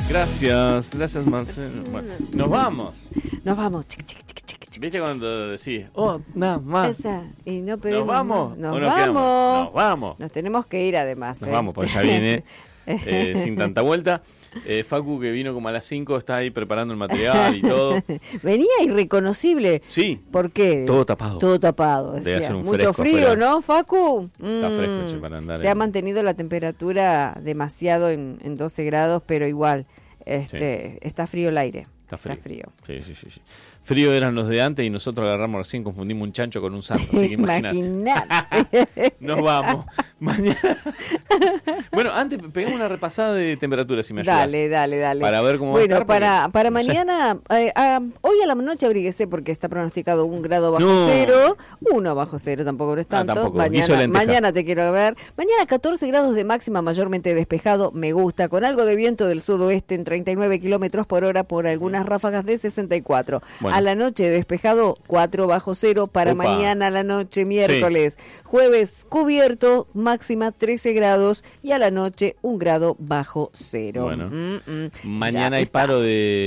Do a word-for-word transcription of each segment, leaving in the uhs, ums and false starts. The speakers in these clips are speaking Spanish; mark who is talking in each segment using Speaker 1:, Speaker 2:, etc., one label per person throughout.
Speaker 1: Gracias, gracias Marcelo. Bueno, nos vamos.
Speaker 2: Nos vamos. Chic, chic, chic, chic, chic.
Speaker 1: ¿Viste cuando decís, oh, nada más?
Speaker 2: Esa, y no
Speaker 1: ¿Nos vamos?
Speaker 2: Nos
Speaker 1: ¿O nos
Speaker 2: vamos.
Speaker 1: quedamos? Nos vamos.
Speaker 2: Nos tenemos que ir además.
Speaker 1: Nos
Speaker 2: ¿eh?
Speaker 1: vamos, porque ya viene eh, sin tanta vuelta. Eh, Facu, que vino como a las cinco, está ahí preparando el material y todo.
Speaker 2: Venía irreconocible.
Speaker 1: Sí.
Speaker 2: ¿Por qué?
Speaker 1: Todo tapado.
Speaker 2: Todo tapado.
Speaker 1: Debe
Speaker 2: Decía.
Speaker 1: hacer un
Speaker 2: Mucho
Speaker 1: fresco
Speaker 2: frío,
Speaker 1: afuera.
Speaker 2: ¿no, Facu?
Speaker 1: Está
Speaker 2: Mm.
Speaker 1: fresco, che, para andar.
Speaker 2: Se
Speaker 1: en...
Speaker 2: ha mantenido la temperatura demasiado en, en doce grados, pero igual este sí. Está frío el aire.
Speaker 1: Está frío.
Speaker 2: Está frío.
Speaker 1: Sí, sí, sí, sí. Frío eran los de antes y nosotros agarramos recién, confundimos un chancho con un santo. Así que imagínate.
Speaker 2: Imagínate.
Speaker 1: Nos vamos. Mañana. Bueno, antes pegamos una repasada de temperatura, si me ayudas.
Speaker 2: Dale, dale, dale.
Speaker 1: Para ver cómo
Speaker 2: bueno,
Speaker 1: va a estar.
Speaker 2: para,
Speaker 1: porque,
Speaker 2: para
Speaker 1: no
Speaker 2: mañana, eh, ah, hoy a la noche abríguese porque está pronosticado un grado bajo
Speaker 1: No.
Speaker 2: cero. Uno bajo cero, tampoco no es tanto.
Speaker 1: Ah, tampoco.
Speaker 2: Mañana,
Speaker 1: Guiso de lenteja.
Speaker 2: mañana te quiero ver. Mañana catorce grados de máxima, mayormente despejado. Me gusta, con algo de viento del sudoeste en treinta y nueve kilómetros por hora por algunas ráfagas de sesenta y cuatro.
Speaker 1: Bueno.
Speaker 2: A la noche despejado, cuatro bajo cero para
Speaker 1: Opa.
Speaker 2: mañana a la noche, miércoles. Sí. Jueves cubierto, máxima trece grados y a la noche un grado bajo cero.
Speaker 1: Bueno,
Speaker 2: mm, mm.
Speaker 1: mañana
Speaker 2: Ya
Speaker 1: hay paro
Speaker 2: estamos.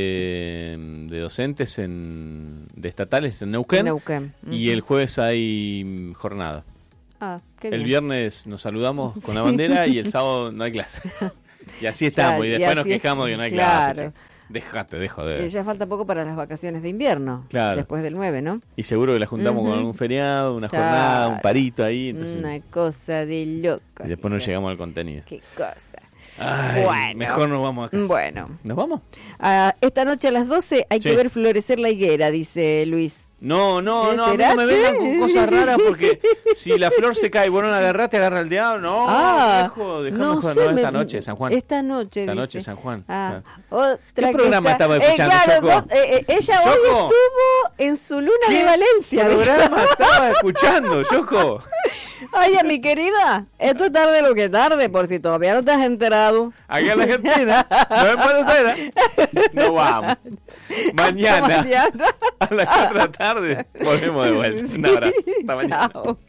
Speaker 1: de, de docentes en, de estatales en Neuquén,
Speaker 2: Neuquén. Uh-huh.
Speaker 1: Y el jueves hay jornada.
Speaker 2: Ah, qué
Speaker 1: el
Speaker 2: bien.
Speaker 1: viernes nos saludamos con la bandera y el sábado no hay clase. Y así estamos,
Speaker 2: Ya,
Speaker 1: y después
Speaker 2: y
Speaker 1: nos
Speaker 2: así
Speaker 1: quejamos de que no hay
Speaker 2: claro.
Speaker 1: clase. Che. Dejate, dejo de...
Speaker 2: Y ya falta poco para las vacaciones de invierno,
Speaker 1: claro.
Speaker 2: Después del nueve, ¿no?
Speaker 1: Y seguro que la juntamos uh-huh. con algún feriado, una
Speaker 2: claro.
Speaker 1: jornada, un parito ahí. Entonces...
Speaker 2: Una cosa de loco.
Speaker 1: Y después no llegamos al contenido.
Speaker 2: Qué cosa.
Speaker 1: Ay,
Speaker 2: bueno.
Speaker 1: Mejor nos vamos a casa.
Speaker 2: Bueno.
Speaker 1: ¿Nos vamos?
Speaker 2: Uh, esta noche a las doce hay
Speaker 1: sí.
Speaker 2: que ver florecer la higuera, dice Luis.
Speaker 1: No, no, no, a mí no me vengan con cosas raras porque si la flor se cae y vos no la agarrás, te agarra el diablo. No,
Speaker 2: ah,
Speaker 1: dejo, dejo
Speaker 2: no,
Speaker 1: mejor.
Speaker 2: sé,
Speaker 1: No, esta
Speaker 2: me,
Speaker 1: noche, San Juan.
Speaker 2: Esta noche,
Speaker 1: Esta
Speaker 2: dice.
Speaker 1: noche, San Juan.
Speaker 2: Ah,
Speaker 1: ah.
Speaker 2: ¿Qué
Speaker 1: programa
Speaker 2: está?
Speaker 1: estaba escuchando,
Speaker 2: eh, claro,
Speaker 1: Choco?
Speaker 2: Vos, eh, eh, ella
Speaker 1: ¿Choco?
Speaker 2: hoy estuvo en su luna
Speaker 1: ¿Qué
Speaker 2: de Valencia.
Speaker 1: ¿Qué programa estaba escuchando, Choco?
Speaker 2: Oye, mi querida, esto es tarde lo que tarde, por si todavía no te has enterado.
Speaker 1: Aquí en la Argentina, no me puedo hacer. No vamos. Mañana,
Speaker 2: mañana,
Speaker 1: a las cuatro de la tarde, volvemos de vuelta. Un abrazo. Hasta mañana.
Speaker 2: Chao.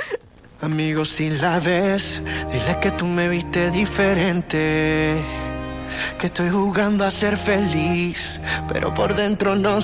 Speaker 3: Amigo, si la ves, dile que tú me viste diferente. Que estoy jugando a ser feliz, pero por dentro no